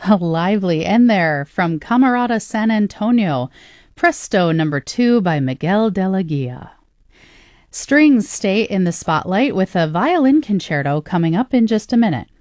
How lively. And there, from Camerata San Antonio, Presto number 2 by Miguel de la Guia. Strings stay in the spotlight with a violin concerto coming up in just a minute.